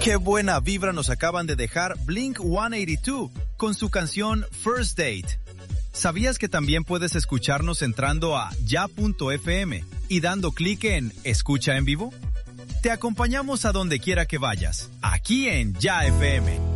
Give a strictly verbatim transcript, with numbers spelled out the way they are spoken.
Qué buena vibra nos acaban de dejar Blink ciento ochenta y dos con su canción First Date. ¿Sabías que también puedes escucharnos entrando a ya punto efe eme y dando clic en Escucha en vivo? Te acompañamos a donde quiera que vayas, aquí en Ya F M.